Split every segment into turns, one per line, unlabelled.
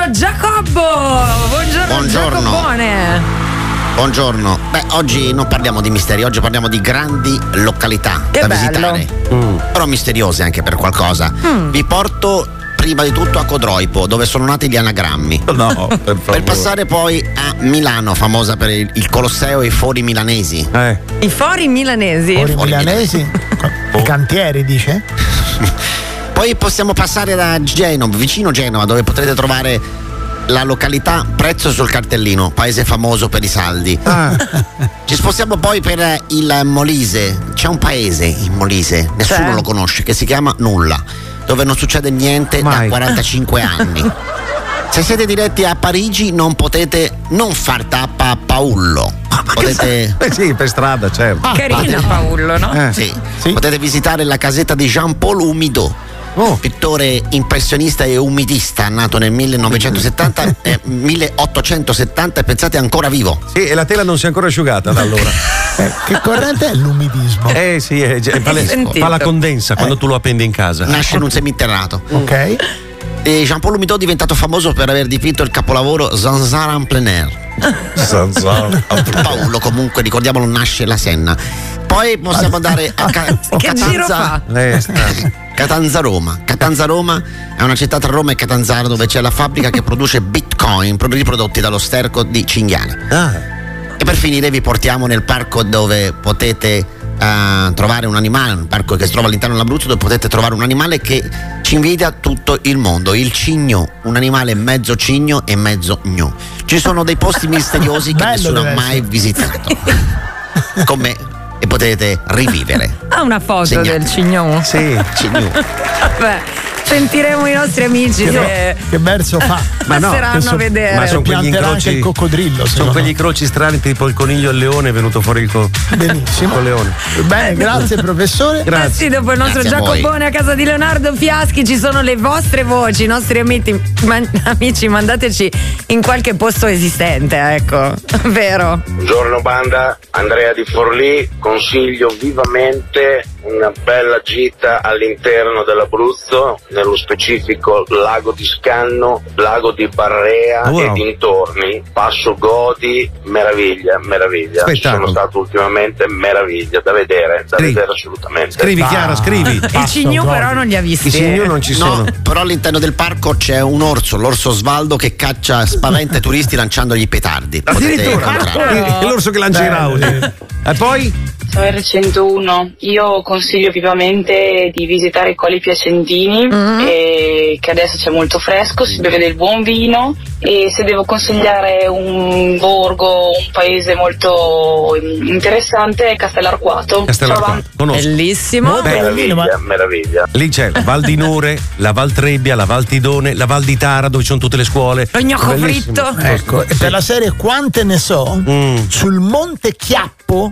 Giacobbo. Buongiorno. Giacobone.
Buongiorno. Beh, oggi non parliamo di misteri, oggi parliamo di grandi località da visitare. Però misteriose anche per qualcosa. Vi porto prima di tutto a Codroipo, dove sono nati gli anagrammi.
No,
per passare poi a Milano, famosa per il Colosseo e i fori milanesi.
I fori milanesi?
Fori milanesi? I cantieri, dice?
Poi possiamo passare da Genova, vicino Genova, dove potrete trovare la località Prezzo sul cartellino, paese famoso per i saldi. Ci spostiamo poi per il Molise. C'è un paese in Molise, nessuno lo conosce, che si chiama Nulla, dove non succede niente da 45 anni. Se siete diretti a Parigi non potete non far tappa a Paullo. Potete...
sì, per strada, certo.
Carina Paullo, no?
Sì. Potete visitare la casetta di Jean-Paul Humidot, pittore impressionista e umidista, nato nel 1870 e pensate ancora vivo.
Sì, e la tela non si è ancora asciugata da allora.
Che corrente è l'umidismo?
Sì, fa la condensa quando tu lo appendi in casa.
Nasce in un seminterrato.
Ok.
E Jean-Paul Humidot è diventato famoso per aver dipinto il capolavoro Zanzara en plein air. Paolo, comunque, ricordiamolo, nasce la Senna. Poi possiamo andare a Catanza Roma. Catanza Roma è una città tra Roma e Catanzaro, dove c'è la fabbrica che produce bitcoin riprodotti dallo sterco di cinghiale. E per finire vi portiamo nel parco dove potete trovare un animale, un parco che si trova all'interno dell'Abruzzo, dove potete trovare un animale che ci invidia tutto il mondo, il cigno, un animale mezzo cigno e mezzo gnu. Ci sono dei posti misteriosi che nessuno ha mai visitato con me, e potete rivivere.
Ha una foto del cigno?
Sì,
cigno.
Vabbè, sentiremo i nostri amici
che verso fa.
Passeranno a vedere.
Ma sono quegli incroci,
anche il coccodrillo.
Sono quegli incroci strani, tipo il coniglio e il leone è venuto fuori il
benissimo
con leone.
Bene, grazie professore.
Grazie.
Sì, dopo il nostro Giacobone a casa di Leonardo Fiaschi ci sono le vostre voci, i nostri amici, mandateci in qualche posto esistente, ecco. Vero?
Buongiorno banda, Andrea di Forlì, consiglio vivamente una bella gita all'interno dell'Abruzzo, nello specifico Lago di Scanno, Lago di Barrea e dintorni, Passo Godi, meraviglia. Ci sono stato ultimamente, meraviglia, da vedere assolutamente.
Scrivi Chiara, scrivi.
Il cigno però non li ha visti.
I cigno non ci sono.
No, però all'interno del parco c'è un orso, l'orso Svaldo, che spaventa i turisti lanciandogli i petardi.
Addirittura l'orso che lancia i raudi. E poi?
Sono R101, io consiglio vivamente di visitare i Colli Piacentini, che adesso c'è molto fresco, si beve del buon vino, e se devo consigliare un borgo, un paese molto interessante, è Castellarquato.
Conosco.
Bellissimo.
Meraviglia.
Lì c'è la Val di Nure, la Val Trebbia, la Val Tidone, la Val di Tara, dove ci sono tutte le scuole.
Lo gnocco fritto.
Ecco, e per la serie quante ne so, sul Monte Chiappo.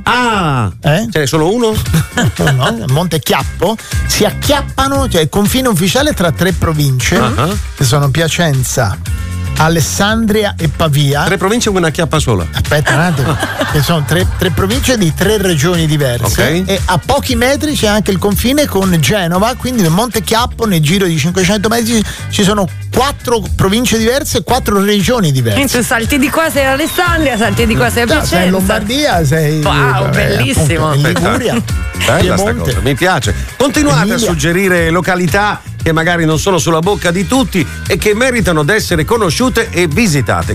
Ce n'è solo uno?
No, Monte Chiappo si acchiappano, cioè il confine ufficiale tra 3 province, che sono Piacenza, Alessandria e Pavia.
3 province con una chiappa sola.
Aspetta un attimo, che sono 3 province di 3 regioni diverse, e a pochi metri c'è anche il confine con Genova, quindi nel Monte Chiappo, nel giro di 500 metri, ci sono 4 province diverse e 4 regioni diverse.
Tu salti di qua, sei Alessandria, salti di qua, sei a Piacenza.
Sei in Lombardia, sei
bellissimo.
Appunto, in Liguria.
Bella sta cosa, mi piace. Continuate a suggerire località che magari non sono sulla bocca di tutti e che meritano d'essere conosciute e visitate.